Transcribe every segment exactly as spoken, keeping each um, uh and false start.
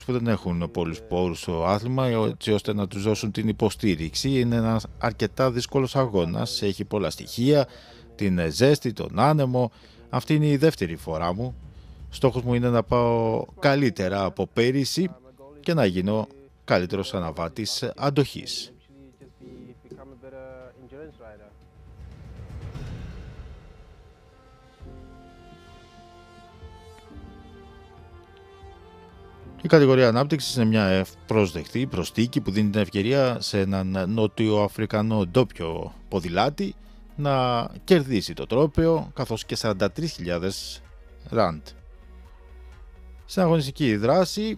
που δεν έχουν πολλούς πόρους στο άθλημα, έτσι ώστε να τους δώσουν την υποστήριξη. Είναι ένας αρκετά δύσκολος αγώνας, έχει πολλά στοιχεία, την ζέστη, τον άνεμο. Αυτή είναι η δεύτερη φορά μου. Στόχος μου είναι να πάω καλύτερα από πέρυσι και να γίνω καλύτερος αναβάτης αντοχής. Η κατηγορία ανάπτυξης είναι μια ευπρόσδεκτη προσθήκη που δίνει την ευκαιρία σε έναν νότιο-αφρικανό ντόπιο ποδηλάτη να κερδίσει το τρόπαιο, καθώς και σαράντα τρεις χιλιάδες ραντ. Στην αγωνιστική δράση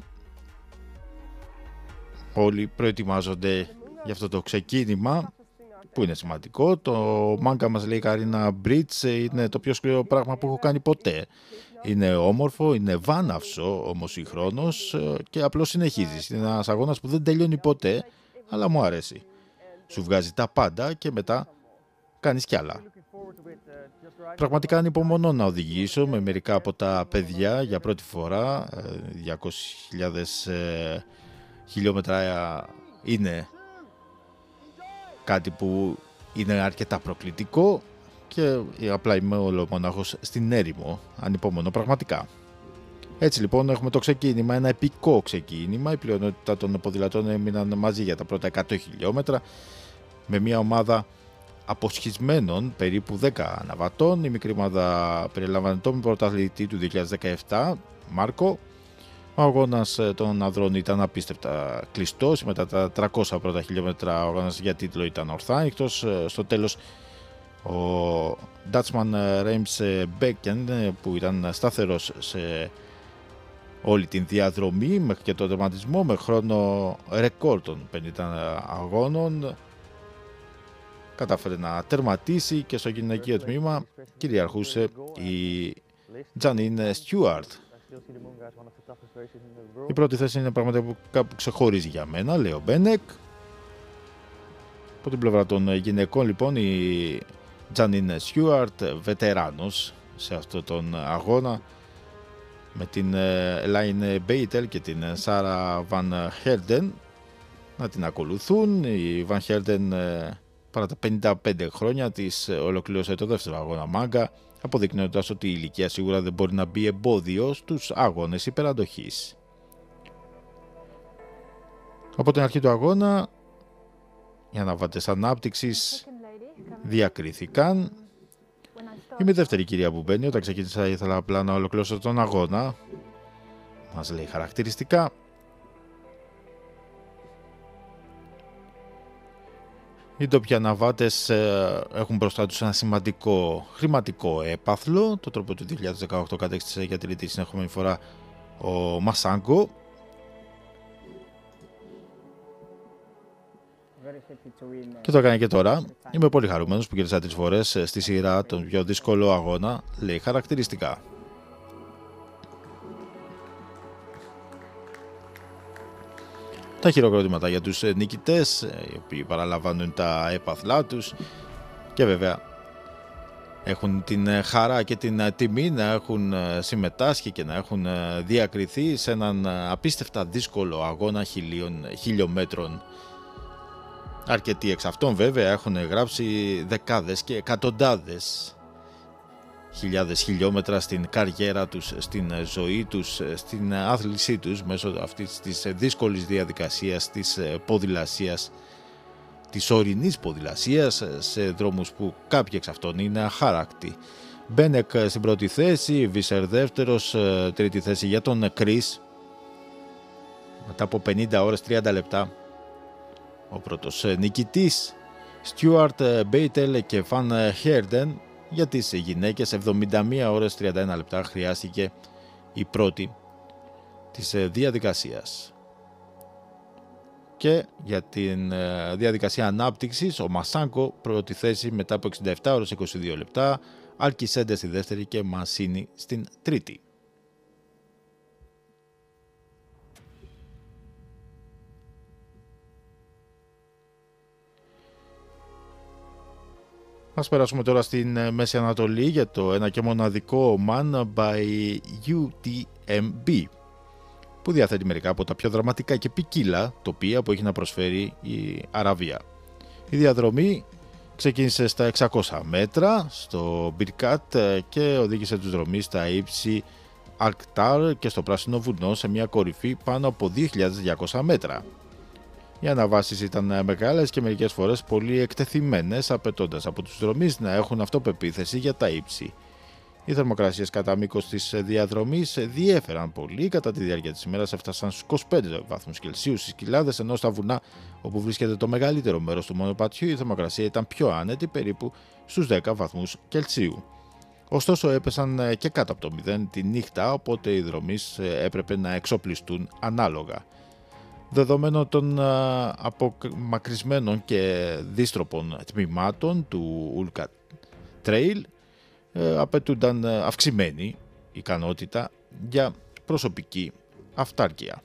όλοι προετοιμάζονται για αυτό το ξεκίνημα που είναι σημαντικό. Το μάγκα μας λέει Καρίνα Μπρίτς είναι το πιο σκληρό πράγμα που έχω κάνει ποτέ. Είναι όμορφο, είναι βάναυσο όμως συγχρόνως και απλώς συνεχίζεις. Είναι ένας αγώνας που δεν τελειώνει ποτέ, αλλά μου αρέσει. Σου βγάζει τα πάντα και μετά κάνεις κι άλλα. Πραγματικά ανυπομονώ να οδηγήσω με μερικά από τα παιδιά για πρώτη φορά. διακόσιες χιλιάδες χιλιόμετρα είναι κάτι που είναι αρκετά προκλητικό και απλά είμαι όλο μονάχος στην έρημο. Ανυπομονώ πραγματικά. Έτσι λοιπόν έχουμε το ξεκίνημα, ένα επικό ξεκίνημα. Η πλειονότητα των ποδηλατών έμειναν μαζί για τα πρώτα εκατό χιλιόμετρα με μια ομάδα αποσχισμένων περίπου δέκα αναβατών. Η μικρή ομάδα περιλαμβάνει τον πρωταθλητή του δύο χιλιάδες δεκαεπτά, Μάρκο. Ο αγώνας των ανδρών ήταν απίστευτα κλειστός. Μετά τα τριακόσια πρώτα χιλιόμετρα ο αγώνας για τίτλο ήταν ορθά ανοιχτός. Στο τέλος ο Dutchman Reims Becken, που ήταν σταθερός σε όλη την διαδρομή μέχρι και το τερματισμό με χρόνο ρεκόρ των πενήντα αγώνων, κατάφερε να τερματίσει και στο γυναικείο τμήμα κυριαρχούσε η Janine Stewart. Η πρώτη θέση είναι πραγματικά που κάπου ξεχωρίζει για μένα, λέει ο Μπένεκ. Από την πλευρά των γυναικών λοιπόν η Janine Stewart, βετεράνος σε αυτόν τον αγώνα, με την Elaine Beitel και την Sarah Van Helden να την ακολουθούν. Η Van Helden παρά τα πενήντα πέντε χρόνια της ολοκλήρωσε το δεύτερο αγώνα μάγκα, αποδεικνύοντας ότι η ηλικία σίγουρα δεν μπορεί να μπει εμπόδιο στους αγώνες υπεραντοχής. Από την αρχή του αγώνα οι αναβάτες ανάπτυξης διακρίθηκαν. Είμαι η δεύτερη κυρία που μπαίνει. Όταν ξεκίνησα ήθελα απλά να ολοκληρώσω τον αγώνα. Μας λέει χαρακτηριστικά. Οι ντόπιοι αναβάτες έχουν μπροστά τους ένα σημαντικό χρηματικό έπαθλο. Το τρόπο του δύο χιλιάδες δεκαοκτώ κατέκτησε για τρίτη συνεχόμενη φορά ο Μασάνκο. Και το έκανε και τώρα. Είμαι πολύ χαρούμενος που κέρδισα τρεις φορές στη σειρά τον πιο δύσκολο αγώνα, λέει χαρακτηριστικά. Τα χειροκρότηματα για τους νικητές, οι οποίοι παραλαμβάνουν τα έπαθλά τους και βέβαια έχουν την χαρά και την τιμή να έχουν συμμετάσχει και να έχουν διακριθεί σε έναν απίστευτα δύσκολο αγώνα χιλίων χιλιόμετρων. Αρκετοί εξ αυτών βέβαια έχουν γράψει δεκάδες και εκατοντάδες χιλιάδες χιλιόμετρα στην καριέρα τους, στην ζωή τους, στην άθλησή τους μέσω αυτής της δύσκολης διαδικασίας της ποδηλασίας, της ορεινής ποδηλασίας σε δρόμους που κάποιοι εξ αυτών είναι αχάρακτοι. Μπένεκ στην πρώτη θέση, Βίσερ δεύτερος, τρίτη θέση για τον Κρίς μετά από πενήντα ώρες τριάντα λεπτά. Ο πρώτος νικητής, Stuart Beitel και Van Herden. Για τις γυναίκες εβδομήντα μία ώρες τριάντα ένα λεπτά χρειάστηκε η πρώτη της διαδικασίας. Και για την διαδικασία ανάπτυξης ο Μασάνκο πρώτη θέση μετά από εξήντα επτά ώρες είκοσι δύο λεπτά, Αλκισέντε στη δεύτερη και Μασίνη στην τρίτη. Ας περάσουμε τώρα στην Μέση Ανατολή για το ένα και μοναδικό Man by γιου τι εμ μπι. που διαθέτει μερικά από τα πιο δραματικά και ποικίλα τοπία που έχει να προσφέρει η Αραβία. Η διαδρομή ξεκίνησε στα εξακόσια μέτρα στο Μπιρκάτ και οδήγησε τους δρομείς στα ύψη Αλκτάρ και στο Πράσινο Βουνό σε μια κορυφή πάνω από δύο χιλιάδες διακόσια μέτρα. Οι αναβάσεις ήταν μεγάλες και μερικές φορές πολύ εκτεθειμένες, απαιτώντας από τους δρομείς να έχουν αυτοπεποίθηση για τα ύψη. Οι θερμοκρασίες κατά μήκος της διαδρομής διέφεραν πολύ, κατά τη διάρκεια της ημέρας έφτασαν στους είκοσι πέντε βαθμούς Κελσίου στις κοιλάδες, ενώ στα βουνά όπου βρίσκεται το μεγαλύτερο μέρος του μονοπατιού η θερμοκρασία ήταν πιο άνετη, περίπου στους δέκα βαθμούς Κελσίου. Ωστόσο έπεσαν και κάτω από το μηδέν τη νύχτα, οπότε οι δρομείς έπρεπε να εξοπλιστούν ανάλογα. Δεδομένων των απομακρυσμένων και δίστροπων τμήματων του Ultra Trail, απαιτούνταν αυξημένη ικανότητα για προσωπική αυτάρκεια.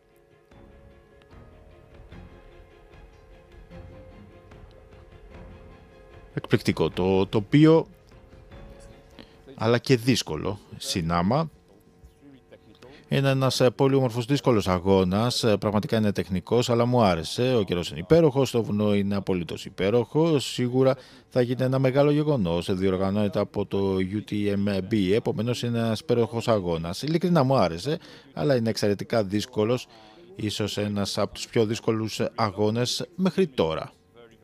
Εκπληκτικό το τοπίο, αλλά και δύσκολο συνάμα. Είναι ένας πολύ όμορφος δύσκολος αγώνας, πραγματικά είναι τεχνικός, αλλά μου άρεσε. Ο καιρός είναι υπέροχος, το βουνό είναι απολύτως υπέροχο. Σίγουρα θα γίνει ένα μεγάλο γεγονός, διοργανώνεται από το γιου τι εμ μπι, επομένως είναι ένας υπέροχος αγώνας. Ειλικρινά μου άρεσε, αλλά είναι εξαιρετικά δύσκολος, ίσως ένας από τους πιο δύσκολους αγώνες μέχρι τώρα.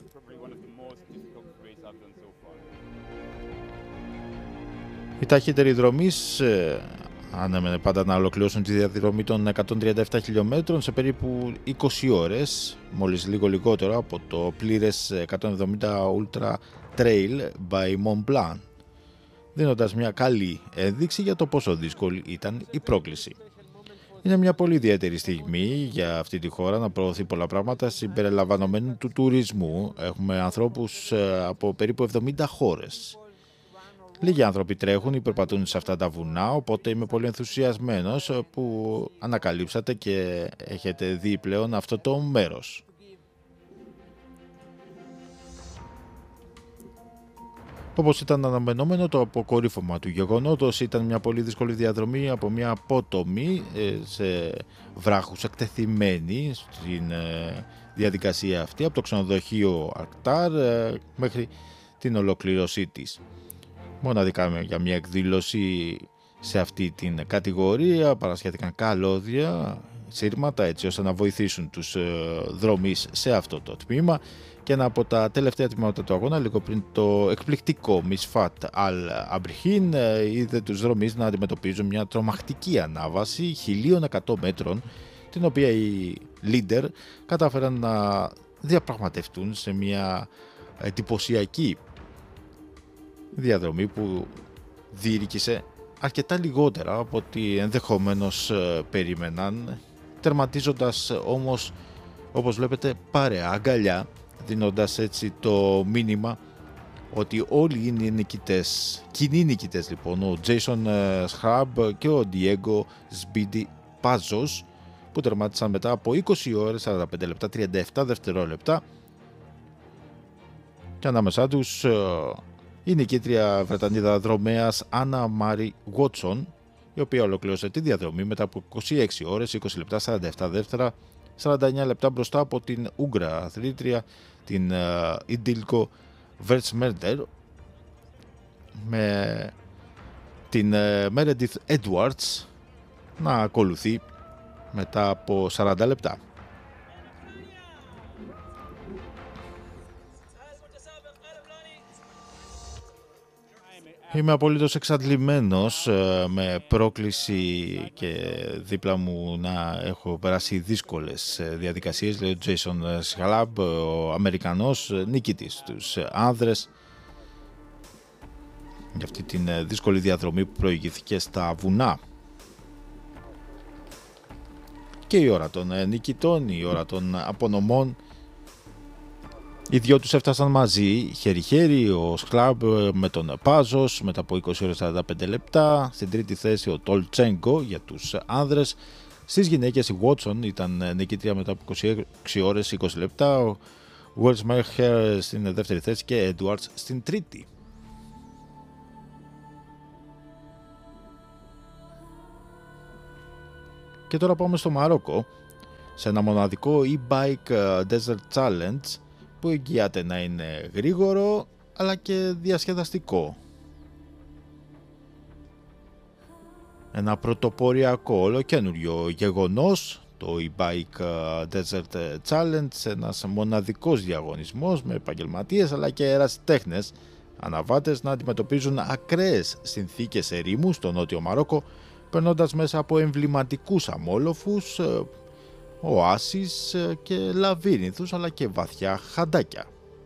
Οι ταχύτεροι δρομείς ανέμενε πάντα να ολοκληρώσουν τη διαδρομή των εκατόν τριάντα επτά χιλιόμετρων σε περίπου είκοσι ώρες, μόλις λίγο λιγότερο από το πλήρες εκατόν εβδομήντα Ultra Trail by Mont Blanc, δίνοντας μια καλή ένδειξη για το πόσο δύσκολη ήταν η πρόκληση. Είναι μια πολύ ιδιαίτερη στιγμή για αυτή τη χώρα να προωθεί πολλά πράγματα συμπεριλαμβανομένου του τουρισμού. Έχουμε ανθρώπους από περίπου εβδομήντα χώρες. Λίγοι άνθρωποι τρέχουν ή περπατούν σε αυτά τα βουνά, οπότε είμαι πολύ ενθουσιασμένος που ανακαλύψατε και έχετε δει πλέον αυτό το μέρος. Όπως ήταν αναμενόμενο, το αποκορύφωμα του γεγονότος ήταν μια πολύ δύσκολη διαδρομή από μια απότομη σε βράχους εκτεθειμένη στην διαδικασία αυτή, από το ξενοδοχείο Αλκτάρ μέχρι την ολοκλήρωσή της. Μοναδικά για μια εκδήλωση σε αυτή την κατηγορία παρασχέθηκαν καλώδια, σύρματα, έτσι ώστε να βοηθήσουν τους δρομείς σε αυτό το τμήμα, και ένα από τα τελευταία τμήματα του αγώνα, λίγο πριν το εκπληκτικό Μισφάτ Αλ Αμπριχίν, είδε τους δρομείς να αντιμετωπίζουν μια τρομακτική ανάβαση χίλια εκατό μέτρων, την οποία οι leader κατάφεραν να διαπραγματευτούν σε μια εντυπωσιακή διαδρομή που διήρκησε αρκετά λιγότερα από ό,τι ενδεχομένως περίμεναν, τερματίζοντας όμως, όπως βλέπετε, παρέα αγκαλιά, δίνοντας έτσι το μήνυμα ότι όλοι είναι οι νικητές, κοινοί νικητές λοιπόν, ο Jason Schrab και ο Diego Speedy Pazos, που τερμάτισαν μετά από είκοσι ώρες, σαράντα πέντε λεπτά, τριάντα επτά δευτερόλεπτα, και ανάμεσά τους η νικήτρια Βρετανίδα δρομέας Άννα Μάρι Γουότσον, η οποία ολοκλήρωσε τη διαδρομή μετά από είκοσι έξι ώρες, είκοσι λεπτά, σαράντα επτά δεύτερα, σαράντα εννιά λεπτά μπροστά από την Ούγγρα αθλήτρια, την Ιντίλκο Βερτσμέντερ, με την Μέρεντιθ Έντουαρτς να ακολουθεί μετά από σαράντα λεπτά. Είμαι απολύτως εξαντλημένος με πρόκληση και δίπλα μου να έχω περάσει δύσκολες διαδικασίες. Λέει ο Jason Schrab, ο Αμερικανός νικητής τους άνδρες, για αυτή την δύσκολη διαδρομή που προηγήθηκε στα βουνά. Και η ώρα των νικητών, η ώρα των απονομών. Οι δυο τους έφτασαν μαζί, χέρι-χέρι, ο Σκράμπ με τον Πάζος μετά από είκοσι ώρες σαράντα πέντε λεπτά. Στην τρίτη θέση ο Τολτσέγκο για τους άνδρες. Στις γυναίκες η Βότσον ήταν νικήτρια μετά από είκοσι έξι ώρες είκοσι λεπτά. Ο Βέρτσμερχερ στην δεύτερη θέση και Έντουαρτς στην τρίτη. Και τώρα πάμε στο Μαρόκο, σε ένα μοναδικό e-bike Desert Challenge που εγγυάται να είναι γρήγορο αλλά και διασκεδαστικό. Ένα πρωτοποριακό ολοκαίνουριο γεγονός, το e-bike Desert Challenge, ένας μοναδικός διαγωνισμός με επαγγελματίες αλλά και ερασιτέχνες αναβάτες να αντιμετωπίζουν ακραίες συνθήκες ερήμου στο νότιο Μαρόκο, περνώντας μέσα από εμβληματικούς αμόλοφους, οάσεις και λαβύρινθους αλλά και βαθιά χαντάκια.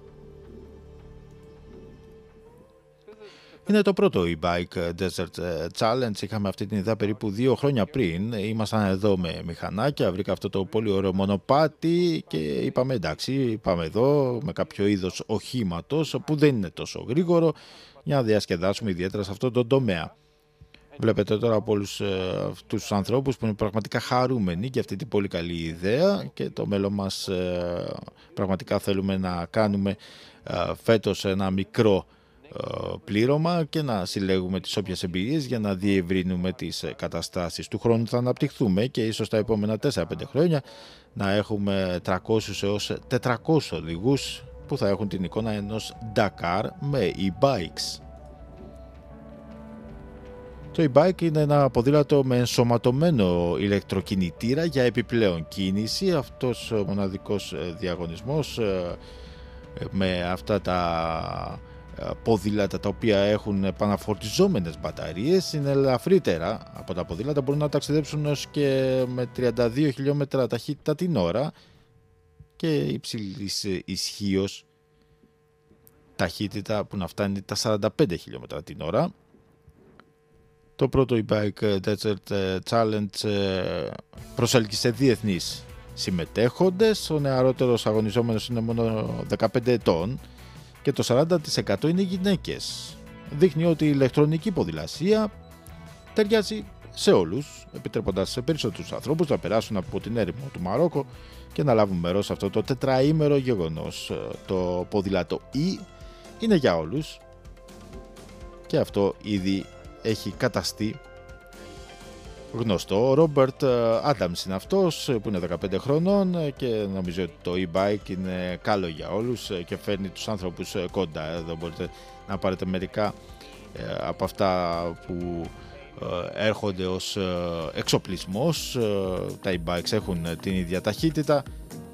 Είναι το πρώτο e-bike Desert Challenge, είχαμε αυτή την ιδέα περίπου δύο χρόνια πριν, ήμασταν εδώ με μηχανάκια, βρήκα αυτό το πολύ ωραίο μονοπάτι και είπαμε εντάξει, πάμε εδώ με κάποιο είδος οχήματος που δεν είναι τόσο γρήγορο για να διασκεδάσουμε ιδιαίτερα σε αυτό το τομέα. Βλέπετε τώρα από όλους αυτούς τους ανθρώπους που είναι πραγματικά χαρούμενοι για αυτή την πολύ καλή ιδέα και το μέλλον μας πραγματικά θέλουμε να κάνουμε φέτος ένα μικρό πλήρωμα και να συλλέγουμε τις όποιες εμπειρίες για να διευρύνουμε τις καταστάσεις. Του χρόνου θα αναπτυχθούμε και ίσως τα επόμενα τέσσερα πέντε χρόνια να έχουμε τριακόσιους έως τετρακόσιους οδηγούς που θα έχουν την εικόνα ενός Dakar με e-bikes. Το e-bike είναι ένα ποδήλατο με ενσωματωμένο ηλεκτροκινητήρα για επιπλέον κίνηση. Αυτός ο μοναδικός διαγωνισμός με αυτά τα ποδήλατα τα οποία έχουν επαναφορτιζόμενες μπαταρίες είναι ελαφρύτερα από τα ποδήλατα, μπορούν να ταξιδέψουν έως και με τριάντα δύο χιλιόμετρα ταχύτητα την ώρα και υψηλής ισχύως ταχύτητα που να φτάνει τα σαράντα πέντε χιλιόμετρα την ώρα. Το πρώτο e-bike Desert Challenge προσέλκυσε διεθνείς συμμετέχοντες, ο νεαρότερος αγωνιζόμενος είναι μόνο δεκαπέντε ετών και το σαράντα τοις εκατό είναι γυναίκες. Δείχνει ότι η ηλεκτρονική ποδηλασία ταιριάζει σε όλους, επιτρέποντας σε περισσότερους ανθρώπους να περάσουν από την έρημο του Μαρόκο και να λάβουν μέρος σε αυτό το τετραήμερο γεγονός. Το ποδήλατο E είναι για όλους και αυτό ήδη έχει καταστεί γνωστό. Ο Ρόμπερτ Άνταμς είναι αυτός που είναι δεκαπέντε χρονών και νομίζω ότι το e-bike είναι καλό για όλους και φέρνει τους άνθρωπους κοντά. Εδώ μπορείτε να πάρετε μερικά από αυτά που έρχονται ως εξοπλισμός. Τα e-bikes έχουν την ίδια ταχύτητα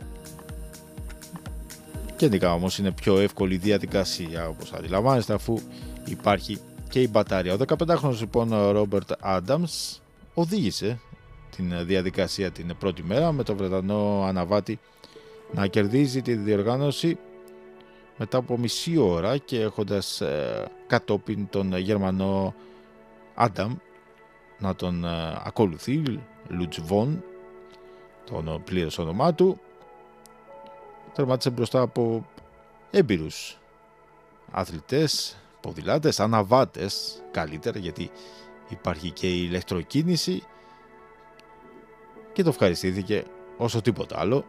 και ειδικά όμως είναι πιο εύκολη διαδικασία όπως αντιλαμβάνεστε αφού υπάρχει και η μπατάρια. Ο δεκαπεντάχρονος λοιπόν ο Ρόμπερτ Άνταμς οδήγησε την διαδικασία την πρώτη μέρα με τον Βρετανό αναβάτη να κερδίζει τη διοργάνωση μετά από μισή ώρα και έχοντας ε, κατόπιν τον Γερμανό Άνταμ να τον ε, ακολουθεί, Λουτς Βον, τον πλήρες όνομά του, τερμάτισε μπροστά από έμπειρους αθλητές, ποδηλάτες, αναβάτες καλύτερα γιατί υπάρχει και η ηλεκτροκίνηση και το ευχαριστήθηκε όσο τίποτα άλλο.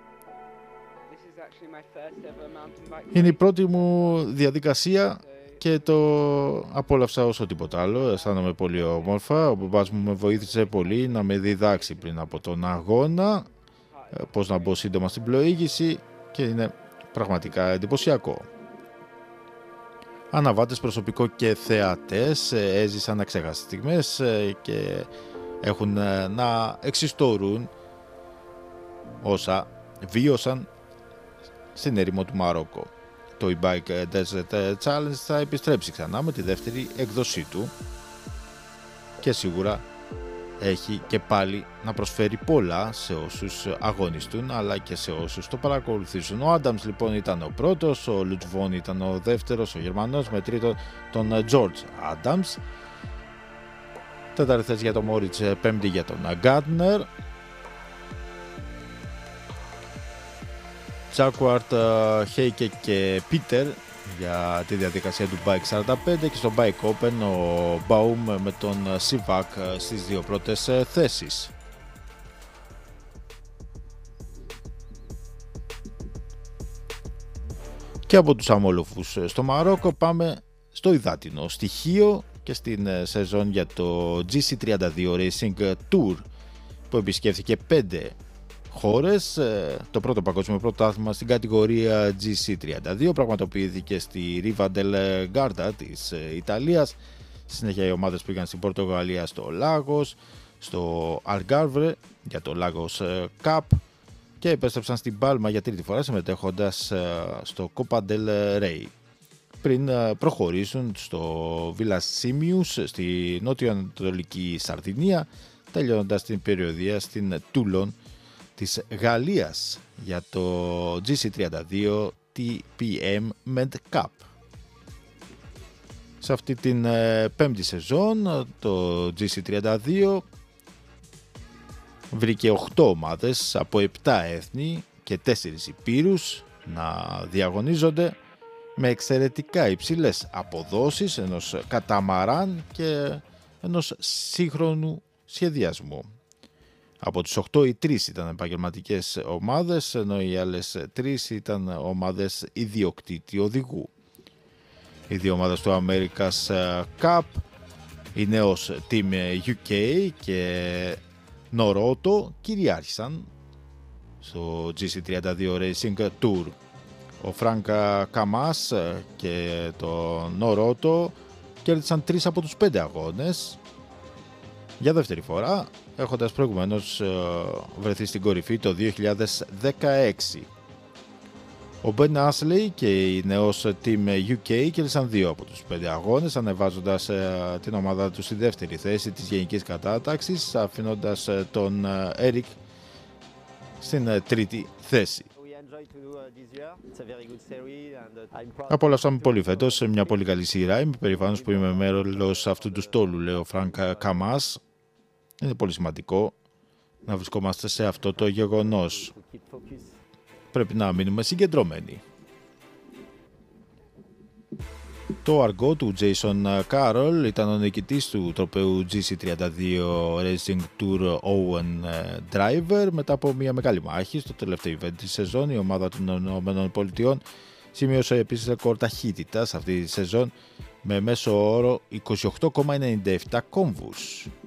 Είναι η πρώτη μου διαδικασία και το απόλαυσα όσο τίποτα άλλο. Αισθάνομαι πολύ όμορφα. Ο μπαμπάς μου με βοήθησε πολύ να με διδάξει πριν από τον αγώνα πώς να μπω σύντομα στην πλοήγηση και είναι πραγματικά εντυπωσιακό. Αναβάτες, προσωπικό και θεατές έζησαν αξέχαστες στιγμές και έχουν να εξιστορούν όσα βίωσαν στην έρημο του Μαρόκο. Το e-bike Desert Challenge θα επιστρέψει ξανά με τη δεύτερη έκδοσή του και σίγουρα έχει και πάλι να προσφέρει πολλά σε όσους αγωνιστούν αλλά και σε όσους το παρακολουθήσουν. Ο Άνταμς λοιπόν ήταν ο πρώτος, ο Λουτς Βον ήταν ο δεύτερος, ο Γερμανός με τρίτο τον George Άνταμς. Τέταρτη θέση για τον Μόριτς, πέμπτη για τον Γκάρντνερ. Τζάκουαρτ, Χέικε και Πίτερ για τη διαδικασία του Bike σαράντα πέντε και στο Bike Open ο Μπαούμ με τον Σιβάκ στις δύο πρώτες θέσεις. Και από τους αμόλοφους στο Μαρόκο πάμε στο υδάτινο στοιχείο και στην σεζόν για το τζι σι τριάντα δύο Racing Tour. που επισκέφθηκε πέντε χώρες. Το πρώτο παγκόσμιο πρωτάθλημα στην κατηγορία τζι σι τριάντα δύο πραγματοποιήθηκε στη Riva del Garda της Ιταλίας. Στη συνέχεια οι ομάδες πήγαν στην Πορτογαλία στο Λάγος, στο Algarve για το Lagos Cup και επέστρεψαν στην Πάλμα για τρίτη φορά συμμετέχοντας στο Copa del Rey πριν προχωρήσουν στο Villas Simius στη νότιο-ανατολική Σαρδινία, τελειώνοντας την περιοδία στην Τούλον της Γαλλίας για το τζι σι τριάντα δύο τι πι εμ Med Cup. Σε αυτή την ε, πέμπτη σεζόν το τζι σι τριάντα δύο βρήκε οκτώ ομάδες από επτά έθνη και τέσσερις υπήρους να διαγωνίζονται με εξαιρετικά υψηλές αποδόσεις ενός καταμαράν και ενός σύγχρονου σχεδιασμού. Από τους οκτώ οι τρεις ήταν επαγγελματικές ομάδες, ενώ οι άλλες τρεις ήταν ομάδες ιδιοκτήτη οδηγού. Οι δύο ομάδες του America's Cup, η νέος Team γιου κέι και Noroto, κυριάρχησαν στο τζι σι τριάντα δύο Racing Tour. Ο Frank Kamaz και το Noroto κέρδισαν τρεις από τους πέντε αγώνες για δεύτερη φορά, έχοντας προηγουμένως βρεθεί στην κορυφή το δύο χιλιάδες δεκαέξι. Ο Ben Ashley και η νέος Team γιου κέι κέρδισαν δύο από τους πέντε αγώνες, ανεβάζοντας την ομάδα του στη δεύτερη θέση της γενικής κατάταξης, αφήνοντας τον Eric στην τρίτη θέση. Απολαύσαμε πολύ φέτος, σε μια πολύ καλή σειρά. Είμαι περήφανος που είμαι μέρος αυτού του στόλου, λέει ο Frank Kamaz. Είναι πολύ σημαντικό να βρισκόμαστε σε αυτό το γεγονός. Πρέπει να μείνουμε συγκεντρωμένοι. Το αργό του Jason Carroll ήταν ο νικητής του τροπαίου τζι σι τριάντα δύο Racing Tour Owen Driver. Μετά από μια μεγάλη μάχη στο τελευταίο event της σεζόν, η ομάδα των ΗΠΑ σημείωσε επίσης ρεκόρ ταχύτητας αυτή τη σεζόν με μέσο όρο είκοσι οκτώ κόμμα ενενήντα επτά κόμβους.